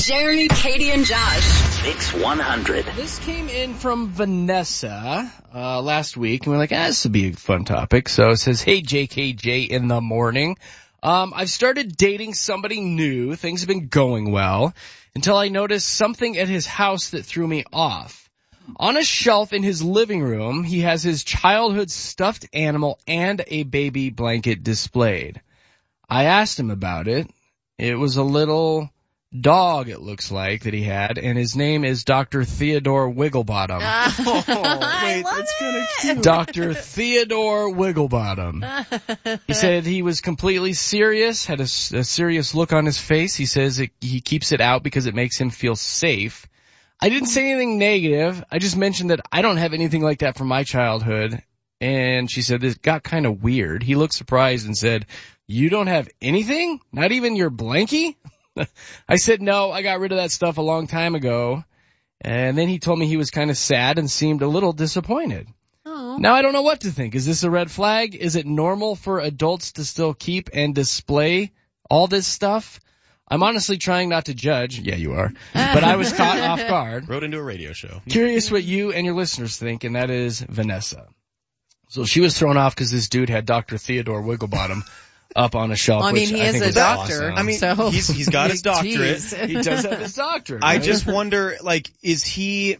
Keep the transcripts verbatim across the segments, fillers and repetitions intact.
Jeremy, Katie, and Josh. Mix one hundred. This came in from Vanessa uh, last week, and we're like, ah, this would be a fun topic. So it says, hey, J K J in the morning. Um, I've started dating somebody new. Things have been going well until I noticed something at his house that threw me off. On a shelf in his living room, he has his childhood stuffed animal and a baby blanket displayed. I asked him about it. It was a little dog, it looks like, that he had, and his name is Doctor Theodore Wigglebottom. Oh, wait, that's kind of cute. Doctor Theodore Wigglebottom. He said he was completely serious, had a, a serious look on his face. He says it, he keeps it out because it makes him feel safe. I didn't say anything negative. I just mentioned that I don't have anything like that from my childhood. And she said this got kind of weird. He looked surprised and said, you don't have anything? Not even your blankie? I said, no, I got rid of that stuff a long time ago. And then he told me he was kind of sad and seemed a little disappointed. Oh. Now I don't know what to think. Is this a red flag? Is it normal for adults to still keep and display all this stuff? I'm honestly trying not to judge. Yeah, you are. But I was caught off guard. Wrote into a radio show. Curious what you and your listeners think, and that is Vanessa. So she was thrown off because this dude had Doctor Theodore Wigglebottom up on a shelf. I mean, which he I is think a was doctor. awesome. I mean, So- he's he's got his doctorate. Jeez. He does have his doctorate. I right? just wonder, like, is he...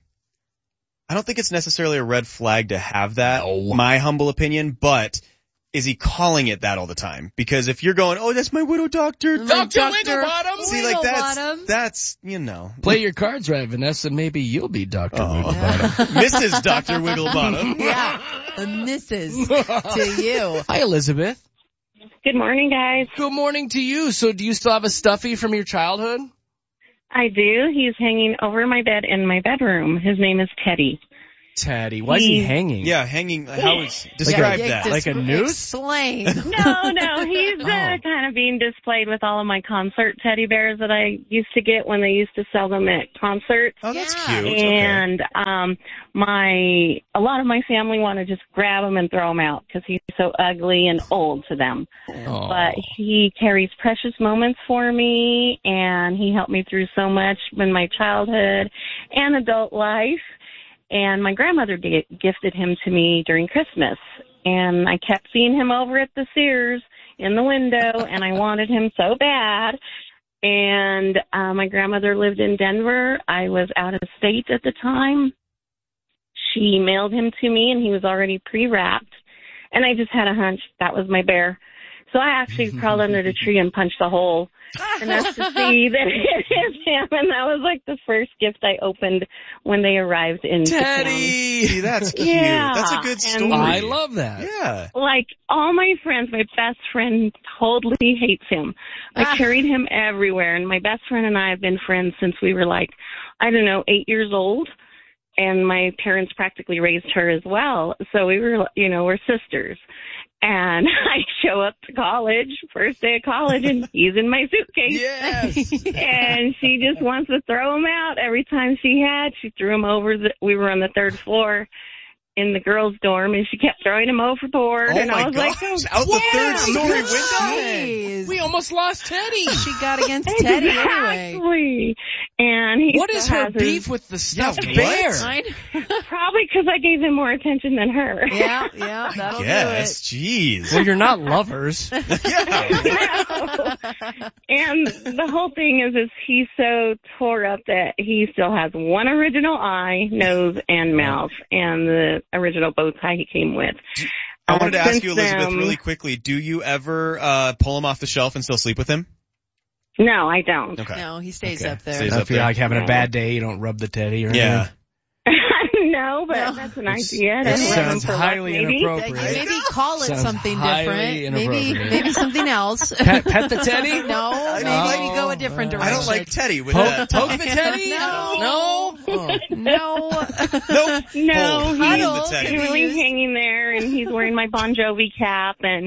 I don't think it's necessarily a red flag to have that, No. my humble opinion, but is he calling it that all the time? Because if you're going, oh, that's my widow doctor. Doctor Doctor Wigglebottom! See, like, that's, Wigglebottom. that's, you know. Play your cards right, Vanessa. Maybe you'll be Doctor Oh. Wigglebottom. Missus Doctor Wigglebottom. Yeah, a missus to you. Hi, Elizabeth. Good morning, guys. Good morning to you. So do you still have a stuffy from your childhood? I do. He's hanging over my bed in my bedroom. His name is Teddy. Teddy. Why is he He- hanging? Yeah, hanging, how is, describe Yeah, that. yeah, Like a dis- noose? Explain. No, no, he's uh, Oh. kind of being displayed with all of my concert teddy bears that I used to get when they used to sell them at concerts. Oh, that's Yeah. cute. Okay. And um my a lot of my family want to just grab him and throw him out because he's so ugly and old to them. Oh. But he carries precious moments for me, and he helped me through so much in my childhood and adult life. And my grandmother g- gifted him to me during Christmas. And I kept seeing him over at the Sears in the window, and I wanted him so bad. And uh, my grandmother lived in Denver. I was out of state at the time. She mailed him to me, and he was already pre-wrapped. And I just had a hunch that was my bear. So I actually crawled under the tree and punched a hole. And that's to see that it is him. And that was like the first gift I opened when they arrived in Teddy! See, that's cute. Yeah, That's a good and- story. I love that. Yeah. Like all my friends, my best friend totally hates him. I Ah. carried him everywhere. And my best friend and I have been friends since we were like, I don't know, eight years old. And my parents practically raised her as well. So we were, you know, we're sisters. And I show up to college, first day of college, and he's in my suitcase. Yes! And she just wants to throw him out every time she had. She threw him over. The, we were on the third floor in the girls' dorm, and she kept throwing him overboard. Oh and my I was gosh. like, oh, Out the yeah. third story window. Jeez. We almost lost Teddy. She got against Teddy anyway. Exactly. And he What is still her has his- beef with the stuffed Yeah, bear? what? I know. Probably because I gave him more attention than her. Yeah, yeah, that'll Yes. Jeez. Well, you're not lovers. Yeah. And the whole thing is, is he's so tore up that he still has one original eye, nose, and mouth, and the original bow tie he came with. I wanted to Uh, ask since you, Elizabeth, then- really quickly. Do you ever uh pull him off the shelf and still sleep with him? No, I don't. Okay. No, he stays Okay. up there. Stays If up you're there. like having a bad day, you don't rub the teddy or anything. Yeah. No, but No. that's an It's- idea. it to have him sounds for luck, highly maybe. inappropriate. Maybe call it Sounds something highly different. Maybe inappropriate. maybe something else. Pet, pet the teddy? No, I maybe don't like- you go a different I I direction. don't like Teddy with Poke, that. poke the teddy? No. No? Oh. No. Nope. No, Hold. he's Hold the Teddy. really hanging there, and he's wearing my Bon Jovi cap, and he's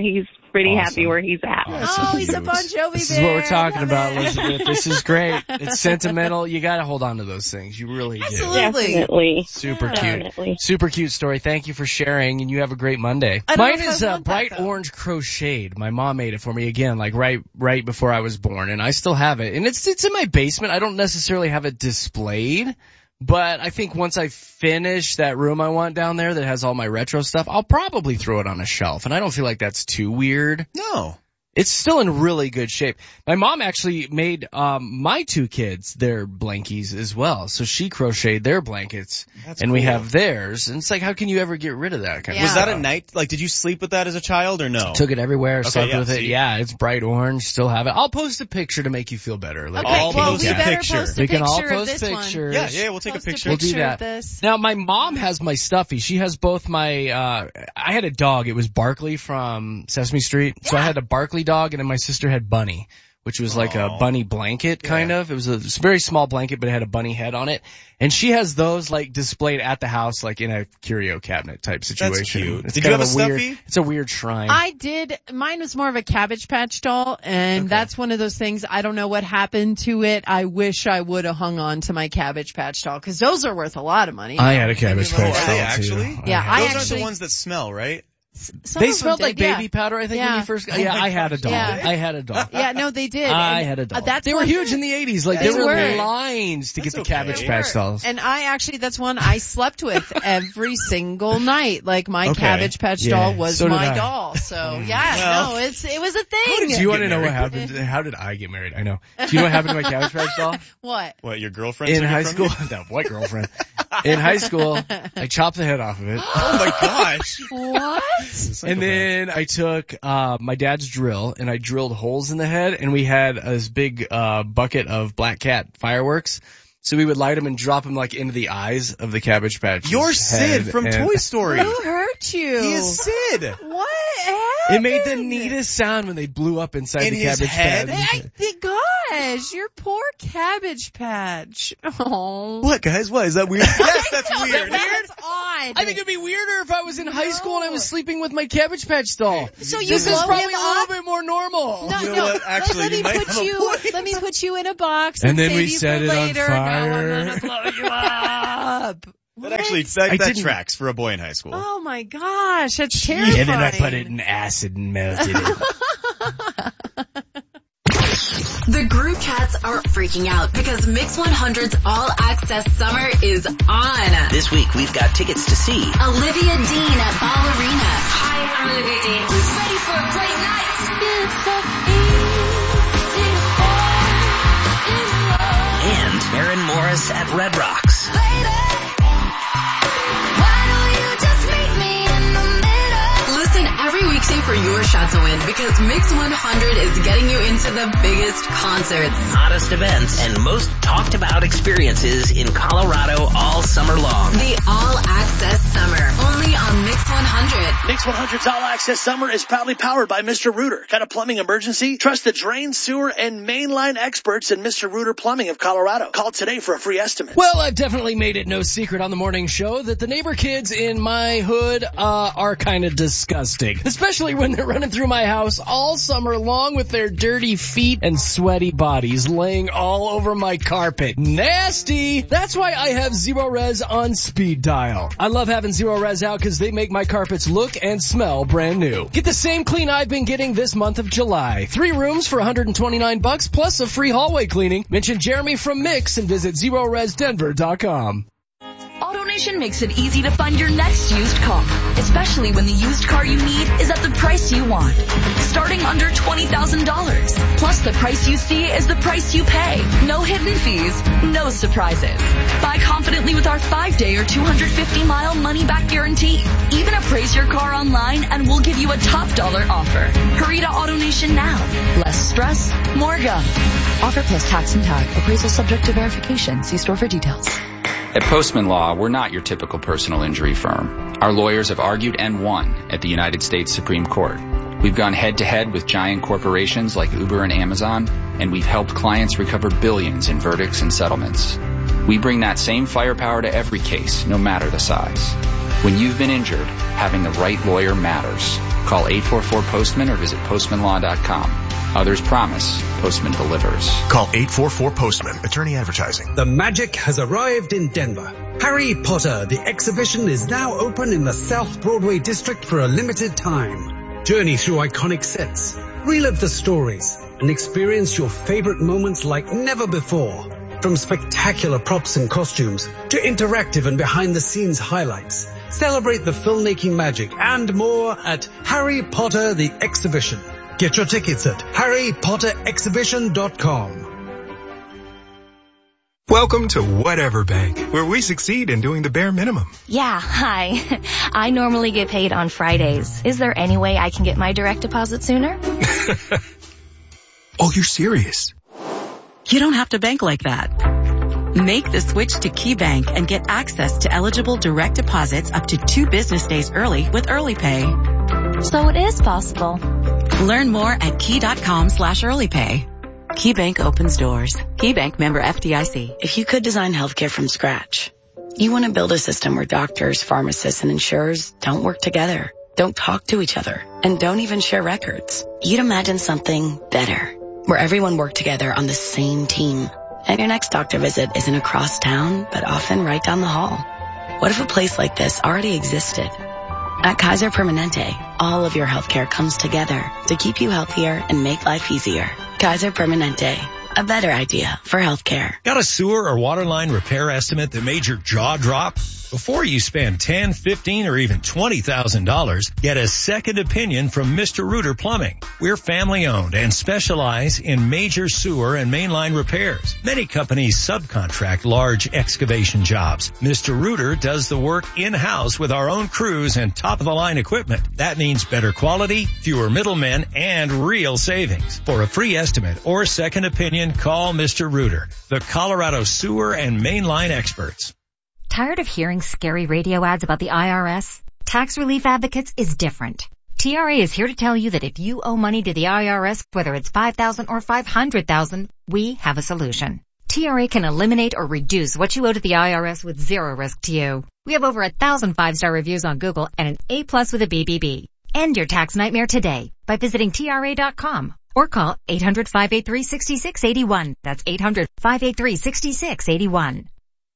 pretty Awesome. happy where he's at. Oh, he's a Bon Jovi This is bear. what we're talking Love about, it. Elizabeth. This is great. It's sentimental. You got to hold on to those things. You really do. Absolutely. Definitely. Super Yeah. cute. Definitely. Super cute story. Thank you for sharing, and you have a great Monday. I don't Mine know if is I uh, want that, bright though. orange crocheted. My mom made it for me again, like right right before I was born, and I still have it. And it's it's in my basement. I don't necessarily have it displayed, but I think once I finish that room I want down there that has all my retro stuff, I'll probably throw it on a shelf. And I don't feel like that's too weird. No. It's still in really good shape. My mom actually made um my two kids their blankies as well. So she crocheted their blankets, That's and we cool. have theirs. And it's like, how can you ever get rid of that kind Yeah. of Was that stuff? a night? Like, did you sleep with that as a child or no? Took it everywhere, Okay, slept yeah, with it. see? Yeah, it's bright orange. Still have it. I'll post a picture to make you feel better. Like, Okay, All well, post we a better picture. post a we can all picture of post this one. pictures. Yeah, yeah, we'll take Post a picture. We'll do picture that. of this. Now, my mom has my stuffy. She has both my, uh, I had a dog. It was Barkley from Sesame Street. So I had a Barkley dog, and then my sister had Bunny, which was like a Aw. bunny blanket, kind Yeah. of. It was a, it was a very small blanket, but it had a bunny head on it. And she has those, like, displayed at the house, like in a curio cabinet type situation. cute. It's Did kind you of have a weird, stuffy? It's a weird shrine. I did. Mine was more of a Cabbage Patch doll, and Okay. that's one of those things. I don't know what happened to it. I wish I would have hung on to my Cabbage Patch doll because those are worth a lot of money. I had a Cabbage Maybe Patch look Oh, doll, are at they too. actually? Yeah, had I Those it. aren't actually- the ones that smell, right? Some They of them smelled did, like yeah. baby powder, I think, when Yeah. you first got, yeah, I had a doll. Yeah. I had a doll. Yeah, no, they did. I And, had a doll. uh, that's they were one- huge in the eighties. Like, They there were, were. lines to That's get the okay. Cabbage They Patch dolls. And I actually, that's one I slept with every single night. Like my Okay. Cabbage Patch Yeah, doll was so did my I. doll. So yeah, Well. no, it's it was a thing. Do you want to get know what married? happened? How did I get married? I know. Do you know what happened to my Cabbage Patch doll? What? What, your girlfriend? In took it high from school, you? that white girlfriend. In high school, I chopped the head off of it. Oh my gosh. What? And then I took uh my dad's drill and I drilled holes in the head, and we had this big uh bucket of Black Cat fireworks. So we would light them and drop them like into the eyes of the Cabbage Patch. You're Sid from Toy Story. Who hurt you? He is Sid. What It happened? made the neatest sound when they blew up inside In the his Cabbage head? Patch. Hey, gosh, your poor Cabbage Patch. Oh. What, guys? What? Is that weird? Yes, that's No, weird. That's odd. I think it'd be weirder if I was in high school and I was sleeping with my Cabbage Patch doll. So you This is blow probably him a little up? bit more normal. No, You know no. what? let- Actually, let, you me might put have a you. point. Let me put you in a box And and, then save we you set for it on later. fire. No, I'm gonna blow you up. That What? actually, that, I that didn't- tracks for a boy in high school. Oh my gosh, that's terrifying. And then I put it in acid and melted it. The group chats are freaking out because Mix one hundred's All Access Summer is on. This week we've got tickets to see Olivia Dean at Ballerina. Hi, I'm Olivia Dean. Who's ready for a great night? and Aaron Morris at Red Rocks. Listen every weekday for your shot to win because Mix one hundred is getting you into the biggest concerts. Hottest events and most talked about experiences in Colorado all summer long. The All Access Summer, only on Mix one hundred. Mix one hundred's All Access Summer is proudly powered by Mister Rooter. Got a plumbing emergency? Trust the drain, sewer, and mainline experts in Mister Rooter Plumbing of Colorado. Call today for a free estimate. Well, I've definitely made it no secret on the morning show that the neighbor kids in my hood uh, are kind of disgusting. Especially when they're running through my house all summer long with their dirty feet and sweaty bodies laying all over my carpet. Nasty! That's why I have Zero Res on speed dial. I love having Zero Res out because they make my carpets look and smell brand new. Get the same clean I've been getting this month of July. Three rooms for one hundred twenty-nine bucks plus a free hallway cleaning. Mention Jeremy from Mix and visit zero res denver dot com. AutoNation makes it easy to find your next used car, especially when the used car you need is at the price you want. Starting under twenty thousand dollars. Plus the price you see is the price you pay. No hidden fees, no surprises. Buy confidently with our five-day or two hundred fifty mile money-back guarantee. Even appraise your car online and we'll give you a top dollar offer. Hurry to AutoNation now. Less stress, more go. Offer plus tax and tag. Appraisal subject to verification. See store for details. At Postman Law, we're not your typical personal injury firm. Our lawyers have argued and won at the United States Supreme Court. We've gone head-to-head with giant corporations like Uber and Amazon, and we've helped clients recover billions in verdicts and settlements. We bring that same firepower to every case, no matter the size. When you've been injured, having the right lawyer matters. Call eight four four postman or visit postman law dot com. Others promise, Postman delivers. Call eight four four postman. Attorney advertising. The magic has arrived in Denver. Harry Potter, the exhibition, is now open in the South Broadway district for a limited time. Journey through iconic sets, relive the stories, and experience your favorite moments like never before. From spectacular props and costumes to interactive and behind-the-scenes highlights. Celebrate the filmmaking magic and more at Harry Potter the Exhibition. Get your tickets at harry potter exhibition dot com. Welcome to Whatever Bank, where we succeed in doing the bare minimum. Yeah, hi. I normally get paid on Fridays. Is there any way I can get my direct deposit sooner? Oh, you're serious? You don't have to bank like that. Make the switch to KeyBank and get access to eligible direct deposits up to two business days early with Early Pay. So it is possible. Learn more at key.com slash earlypay. KeyBank opens doors. KeyBank member F D I C. If you could design healthcare from scratch, you want to build a system where doctors, pharmacists, and insurers don't work together, don't talk to each other, and don't even share records. You'd imagine something better, where everyone worked together on the same team. And your next doctor visit isn't across town, but often right down the hall. What if a place like this already existed? At Kaiser Permanente, all of your healthcare comes together to keep you healthier and make life easier. Kaiser Permanente, a better idea for healthcare. Got a sewer or water line repair estimate that made your jaw drop? Before you spend ten, fifteen, or even twenty thousand dollars, get a second opinion from Mister Rooter Plumbing. We're family owned and specialize in major sewer and mainline repairs. Many companies subcontract large excavation jobs. Mister Rooter does the work in-house with our own crews and top-of-the-line equipment. That means better quality, fewer middlemen, and real savings. For a free estimate or second opinion, call Mister Rooter, the Colorado sewer and mainline experts. Tired of hearing scary radio ads about the I R S? Tax Relief Advocates is different. T R A is here to tell you that if you owe money to the I R S, whether it's five thousand dollars or five hundred thousand dollars, we have a solution. T R A can eliminate or reduce what you owe to the I R S with zero risk to you. We have over a thousand five-star reviews on Google and an A plus with a B B B. End your tax nightmare today by visiting T R A dot com or call eight hundred, five eight three, six six eight one. That's eight hundred, five eight three, six six eight one.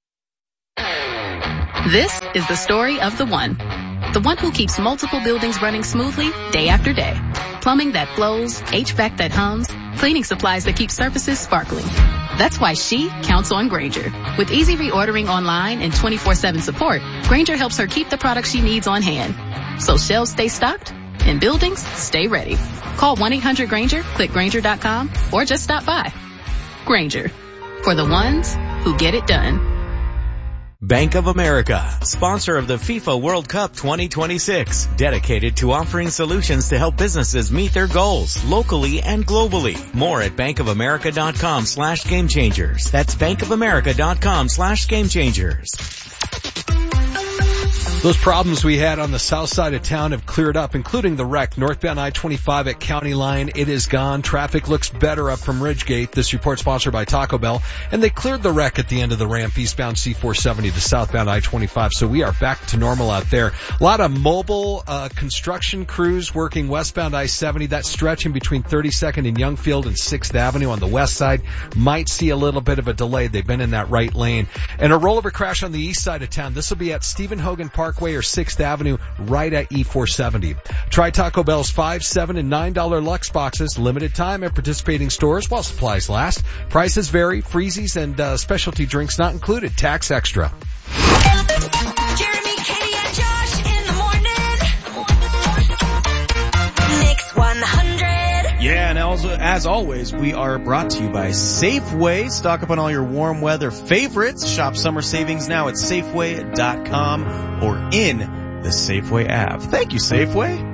This is the story of the one. The one who keeps multiple buildings running smoothly day after day. Plumbing that flows, H V A C that hums, cleaning supplies that keep surfaces sparkling. That's why she counts on Grainger. With easy reordering online and twenty-four seven support, Grainger helps her keep the products she needs on hand. So shelves stay stocked and buildings stay ready. Call one eight hundred Grainger, click Grainger dot com, or just stop by. Grainger, for the ones who get it done. Bank of America, sponsor of the FIFA World Cup twenty twenty-six, dedicated to offering solutions to help businesses meet their goals locally and globally. More at bankofamerica.com slash game changers. That's bankofamerica.com slash game changers. Those problems we had on the south side of town have cleared up, including the wreck northbound I twenty-five at County Line. It is gone. Traffic looks better up from Ridgegate. This report sponsored by Taco Bell. And they cleared the wreck at the end of the ramp eastbound C four seventy to southbound I twenty-five. So we are back to normal out there. A lot of mobile uh construction crews working westbound I seventy. That stretching between thirty-second and Youngfield and sixth Avenue on the west side might see a little bit of a delay. They've been in that right lane. And a rollover crash on the east side of town. This will be at Stephen Hogan Park or sixth Avenue right at E four seventy. Try Taco Bell's five, seven, and nine dollar Lux boxes. Limited time at participating stores while supplies last. Prices vary. Freezies and uh, specialty drinks not included. Tax extra. Jeremy, Katie, and Josh in the morning. Mix one hundred. Yeah, and as, as always, we are brought to you by Safeway. Stock up on all your warm weather favorites. Shop summer savings now at Safeway dot com or in the Safeway app. Thank you, Safeway.